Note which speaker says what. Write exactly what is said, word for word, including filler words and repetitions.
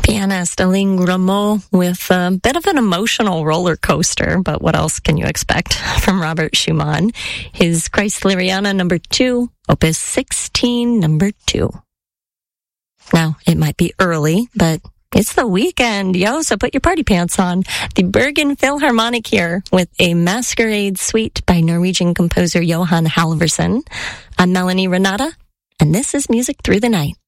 Speaker 1: Pianist Aline Grimaud with a bit of an emotional roller coaster, but what else can you expect from Robert Schumann? His Kreisleriana number two, opus sixteen, number two. Now, it might be early, but it's the weekend, yo, so put your party pants on. The Bergen Philharmonic here with a Masquerade Suite by Norwegian composer Johan Halvorsen. I'm Melanie Renata, and this is Music Through the Night.